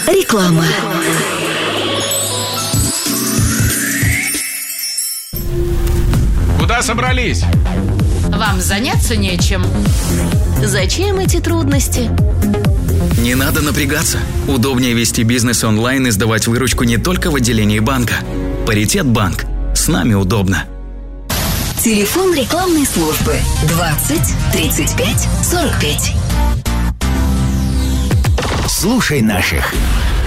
Реклама. Куда собрались? Вам заняться нечем. Зачем эти трудности? Не надо напрягаться. Удобнее вести бизнес онлайн и сдавать выручку не только в отделении банка. Паритет банк. С нами удобно. Телефон рекламной службы 20 35 45. Слушай наших.